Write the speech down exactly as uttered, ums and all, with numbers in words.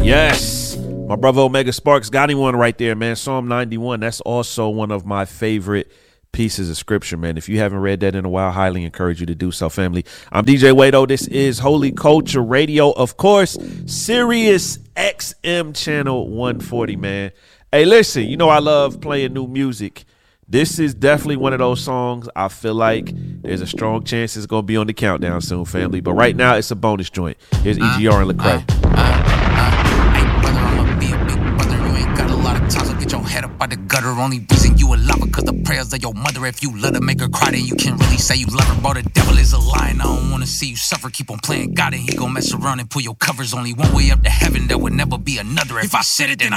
Yes. My brother Omega Sparks got him one right there, man. Psalm ninety-one. That's also one of my favorite pieces of scripture, man. If you haven't read that in a while, highly encourage you to do so, family. I'm D J Wado. This is Holy Culture Radio, of course, Sirius X M channel one forty, man. Hey, listen, you know I love playing new music. This is definitely one of those songs I feel like there's a strong chance it's going to be on the countdown soon, family. But right now, it's a bonus joint. Here's E G R and Lecrae. Uh, uh, uh, hey, brother, I'ma be a big brother. You ain't got a lot of time, so get your head up out the gutter. Only reason you alive because the prayers of your mother. If you love her, make her cry, then you can't really say you love her. Bro, the devil is a lion. I don't want to see you suffer. Keep on playing God, and he gon' mess around and pull your covers. Only one way up to heaven, there would never be another. If I said it, then I